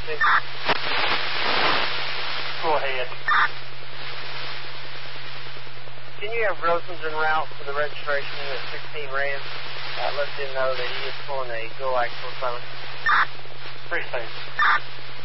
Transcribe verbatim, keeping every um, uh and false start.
emergency. Go ahead. Can you have Grossman's en route for the registration at sixteen Ram? Uh, let them know that he is pulling a go axle phone. Appreciate it.